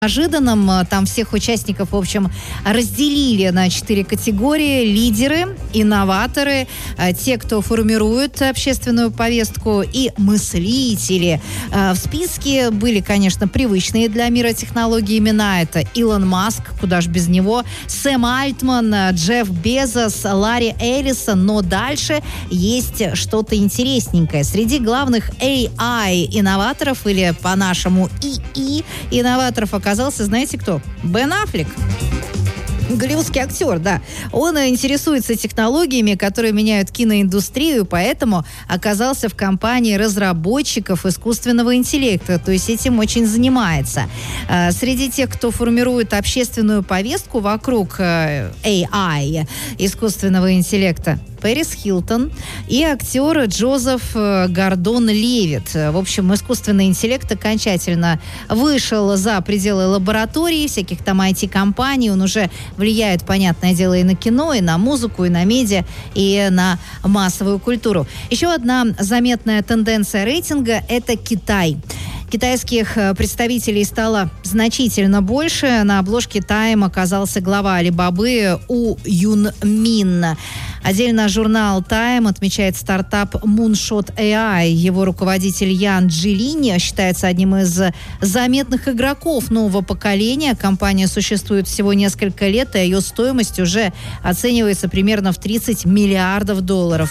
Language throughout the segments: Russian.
неожиданным. Там всех участников, в общем, разделили на 4 категории. Лидеры, инноваторы, те, кто формирует общественную повестку, и мыслители. В списке были, конечно, привычные для мира технологий имена. Это Илон Маск, куда ж без него, Сэм Альтман, Джефф Безос, Ларри Эллисон. Но дальше есть что-то интересненькое. Среди главных AI-инноваторов, или по-нашему ИИ-инноваторов, оказался, знаете кто? Бен Аффлек. Голливудский актер, да. Он интересуется технологиями, которые меняют киноиндустрию, поэтому оказался в компании разработчиков искусственного интеллекта, то есть этим очень занимается. Среди тех, кто формирует общественную повестку вокруг AI, искусственного интеллекта, Пэрис Хилтон и актер Джозеф Гордон-Левитт. В общем, искусственный интеллект окончательно вышел за пределы лаборатории, всяких там IT-компаний. Он уже влияет, понятное дело, и на кино, и на музыку, и на медиа, и на массовую культуру. Еще одна заметная тенденция рейтинга – это Китай. Китайских представителей стало значительно больше. На обложке Time оказался глава Алибабы У Юнмин. Отдельно журнал Time отмечает стартап Moonshot AI. Его руководитель Ян Джилинь считается одним из заметных игроков нового поколения. Компания существует всего несколько лет, и ее стоимость уже оценивается примерно в $30 миллиардов.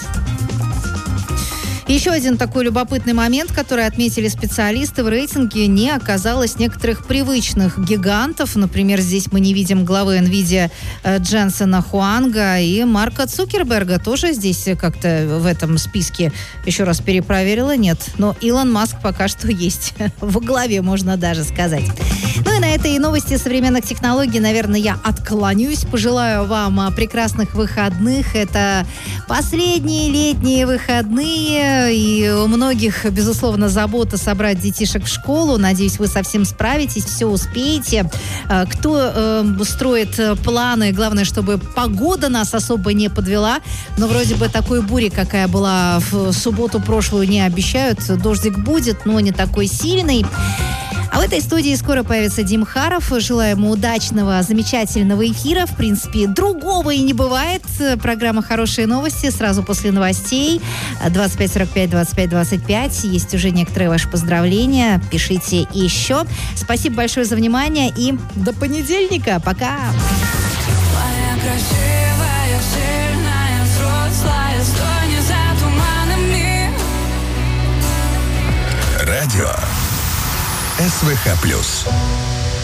Еще один такой любопытный момент, который отметили специалисты: в рейтинге не оказалось некоторых привычных гигантов. Например, здесь мы не видим главы NVIDIA Дженсена Хуанга, и Марка Цукерберга тоже здесь как-то в этом списке, еще раз перепроверила, нет. Но Илон Маск пока что есть во главе, можно даже сказать. Ну и на этой новости современных технологий, наверное, я отклонюсь. Пожелаю вам прекрасных выходных. Это последние летние выходные. И у многих, безусловно, забота собрать детишек в школу. Надеюсь, вы со всем справитесь, все успеете. Кто строит планы, главное, чтобы погода нас особо не подвела. Но вроде бы такой бури, какая была в субботу прошлую, не обещают. Дождик будет, но не такой сильный. А в этой студии скоро появится Дим Харов. Желаю ему удачного, замечательного эфира. В принципе, другого и не бывает. Программа «Хорошие новости» сразу после новостей. 2545 2525. Есть уже некоторые ваши поздравления. Пишите еще. Спасибо большое за внимание и до понедельника. Пока! Моя красивая, сильная, взрослая, стой не за туманами. Радио СВХ+.